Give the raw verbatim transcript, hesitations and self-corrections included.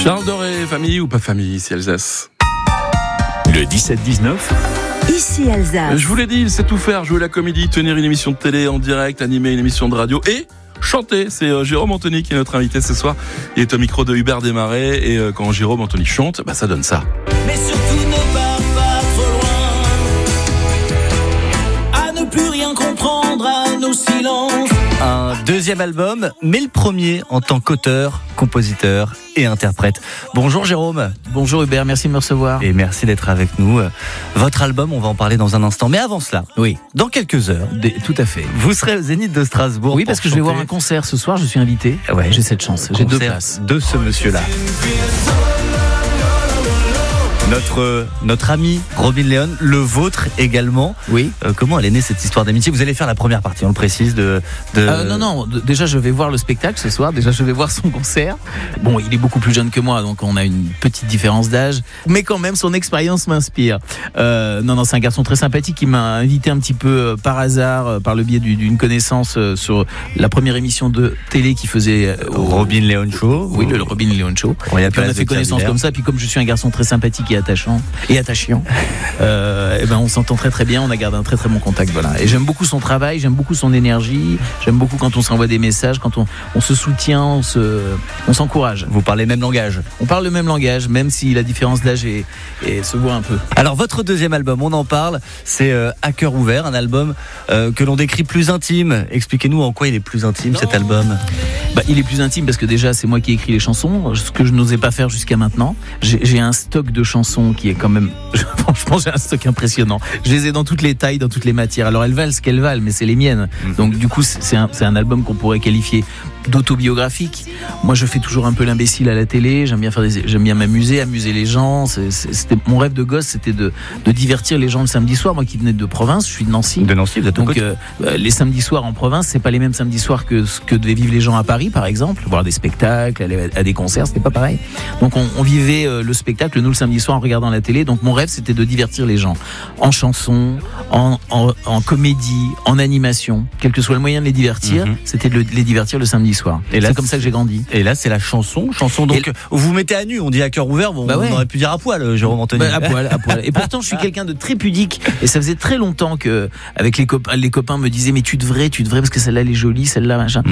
Charles Doré, famille ou pas famille, ici Alsace. Le dix-sept dix-neuf. Ici Alsace. Je vous l'ai dit, il sait tout faire, jouer la comédie, tenir une émission de télé en direct, animer une émission de radio et chanter. C'est euh, Jérôme Anthony qui est notre invité ce soir. Il est au micro de Hubert Desmarais et euh, quand Jérôme Anthony chante, bah, ça donne ça. Mais surtout ne pars pas trop loin, à ne plus rien comprendre à nos silences. Un deuxième album, mais le premier en tant qu'auteur, compositeur et interprète. Bonjour Jérôme. Bonjour Hubert, merci de me recevoir. Et merci d'être avec nous. Votre album, on va en parler dans un instant. Mais avant cela, oui, dans quelques heures, Des, tout à fait. vous serez au Zénith de Strasbourg. Oui, parce que chanter. je vais voir un concert ce soir, je suis invité. Ouais. J'ai cette chance, j'ai deux places. De ce monsieur-là. Notre, notre ami Robin Leon, le vôtre également. Oui. Euh, comment elle est née cette histoire d'amitié? Vous allez faire la première partie, on le précise. De, de... Euh, non, non, d- déjà je vais voir le spectacle ce soir, déjà je vais voir son concert. Bon, il est beaucoup plus jeune que moi, donc on a une petite différence d'âge, mais quand même son expérience m'inspire. Euh, non, non, c'est un garçon très sympathique qui m'a invité un petit peu euh, par hasard, euh, par le biais du, d'une connaissance euh, sur la première émission de télé qu'il faisait euh, au Robin Leon Show. Oui, le, le Robin Leon Show. On, y a puis on a fait connaissance comme ça, puis comme je suis un garçon très sympathique et attachant et attachant, euh, et ben on s'entend très très bien, on a gardé un très très bon contact, voilà. Et j'aime beaucoup son travail, j'aime beaucoup son énergie, j'aime beaucoup quand on s'envoie des messages, quand on, on se soutient, on se, on s'encourage. Vous parlez le même langage. On parle le même langage, même si la différence d'âge est, est, se voit un peu. Alors votre deuxième album, on en parle, c'est euh, À cœur ouvert, un album euh, que l'on décrit plus intime. Expliquez-nous en quoi il est plus intime cet album. Bah, il est plus intime parce que déjà c'est moi qui ai écrit les chansons, ce que je n'osais pas faire jusqu'à maintenant. J'ai, j'ai un stock de chansons qui est quand même, franchement j'ai un stock impressionnant. Je les ai dans toutes les tailles, dans toutes les matières. Alors elles valent ce qu'elles valent, mais c'est les miennes. Donc du coup c'est un, c'est un album qu'on pourrait qualifier d'autobiographique. Moi je fais toujours un peu l'imbécile à la télé, j'aime bien faire des, j'aime bien m'amuser, amuser les gens. C'est, c'est, c'était mon rêve de gosse, c'était de, de divertir les gens le samedi soir. Moi qui venais de province, je suis de Nancy. De Nancy, vous êtes au Donc côté. euh, les samedis soirs en province, c'est pas les mêmes samedis soirs que ce que devaient vivre les gens à Paris, par exemple, voir des spectacles, aller à des concerts, c'était pas pareil. Donc on, on vivait euh, le spectacle nous le samedi soir en regardant la télé. Donc mon rêve c'était de divertir les gens en chanson, en, en, en comédie, en animation, quel que soit le moyen de les divertir, mm-hmm. c'était de, le, de les divertir le samedi soir. Et là, c'est comme ça que j'ai grandi. Et là c'est la chanson, chanson donc. Et vous vous mettez à nu, on dit à cœur ouvert, bon, bah ouais. On aurait pu dire à poil, Jérôme Anthony. Bah, à poil, à poil. Et pourtant je suis quelqu'un de très pudique et ça faisait très longtemps que avec les copains, les copains me disaient mais tu devrais, tu devrais parce que celle-là elle est jolie, celle-là machin.